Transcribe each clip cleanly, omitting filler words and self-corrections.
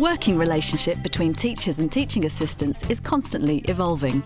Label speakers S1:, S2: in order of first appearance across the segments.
S1: working relationship between teachers and teaching assistants is constantly evolving.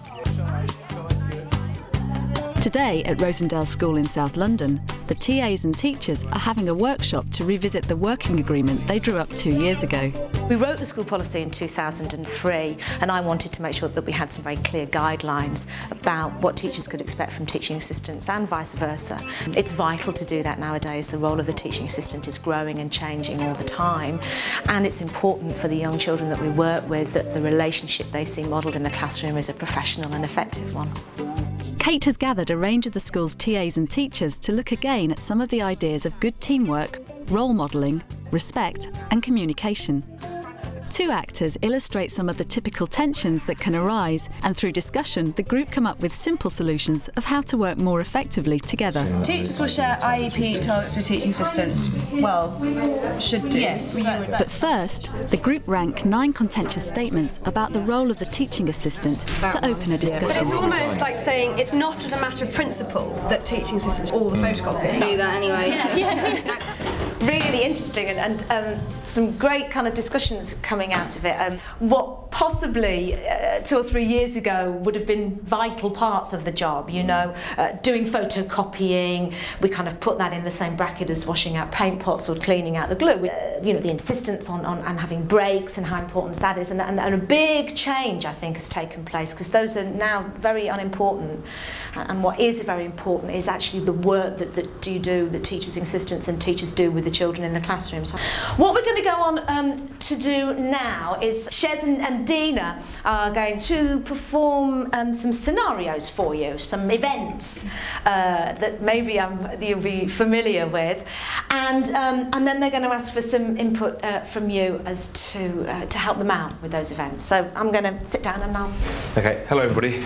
S1: Today at Rosendale School in South London, the TAs and teachers are having a workshop to revisit the working agreement they drew up 2 years ago.
S2: We wrote the school policy in 2003, and I wanted to make sure that we had some very clear guidelines about what teachers could expect from teaching assistants and vice versa. It's vital to do that nowadays. The role of the teaching assistant is growing and changing all the time, and it's important for the young children that we work with that the relationship they see modelled in the classroom is a professional and effective one.
S1: Kate has gathered a range of the school's TAs and teachers to look again at some of the ideas of good teamwork, role modelling, respect and communication. Two actors illustrate some of the typical tensions that can arise, and through discussion the group come up with simple solutions of how to work more effectively together.
S3: Teachers will share IEP targets with teaching assistants. Well, should do.
S4: Yes.
S1: But first, the group rank 9 contentious statements about the role of the teaching assistant to open a discussion.
S3: But it's almost like saying it's not as a matter of principle that teaching assistants all the photocopying.
S4: Do that anyway.
S2: Really interesting and some great kind of discussions coming out of it. What possibly 2 or 3 years ago would have been vital parts of the job, you know, doing photocopying, we kind of put that in the same bracket as washing out paint pots or cleaning out the glue. You know, the insistence on having breaks and how important that is, and a big change I think has taken place, because those are now very unimportant, and what is very important is actually the work that you do, that teachers, assistants and teachers do with the children in the classroom. So what we're going to go on to do now is Shez and Dina are going to perform some scenarios for you, some events that maybe you'll be familiar with, and then they're going to ask for some input from you as to help them out with those events. So I'm going to sit down and now.
S5: Okay, hello everybody.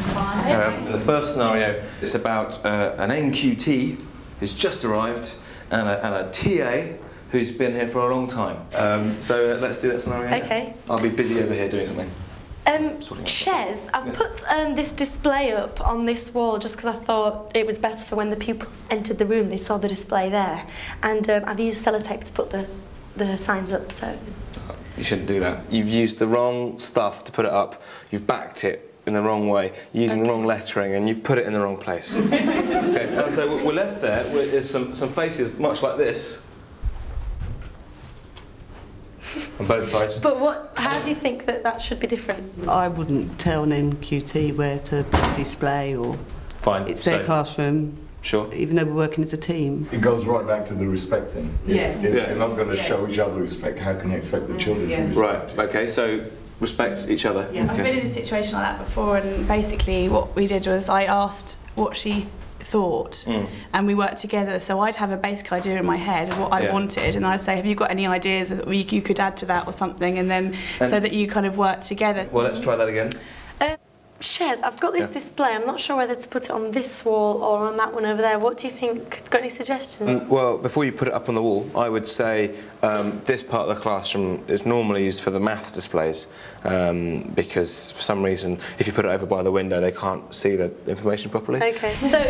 S5: The first scenario is about an NQT who's just arrived and a TA who's been here for a long time. So let's do that scenario.
S2: Okay.
S5: I'll be busy over here doing something.
S6: Shez, I've put this display up on this wall just because I thought it was better for when the pupils entered the room, they saw the display there. And I've used sellotape to put the signs up, so...
S5: You shouldn't do that. You've used the wrong stuff to put it up. You've backed it in the wrong way, using the wrong lettering, and you've put it in the wrong place. Okay, and so we're left there with some faces much like this. On both sides.
S6: But how do you think that should be different?
S7: I wouldn't tell an NQT where to display, or
S5: Fine.
S7: It's their classroom.
S5: Sure.
S7: Even though we're working as a team.
S8: It goes right back to the respect thing. If you're not going to show each other respect, how can you expect the children to respect?
S5: Right, okay, so respect each other.
S3: Yeah.
S5: Okay.
S3: I've been in a situation like that before, and basically what we did was I asked what she thought, and we worked together. So I'd have a basic idea in my head of what I wanted, and I'd say, have you got any ideas that you could add to that or something, and then so that you kind of work together.
S5: Well, let's try that again.
S6: Shez, I've got this display. I'm not sure whether to put it on this wall or on that one over there. What do you think? Got any suggestions?
S5: Well, before you put it up on the wall, I would say this part of the classroom is normally used for the maths displays, because for some reason, if you put it over by the window, they can't see the information properly.
S6: Okay. So